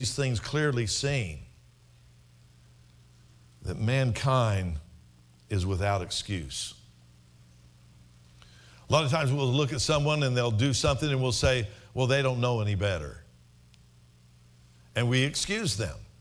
these things clearly seen that mankind is without excuse. A lot of times we'll look at someone and they'll do something and we'll say, well, they don't know any better. And we excuse them.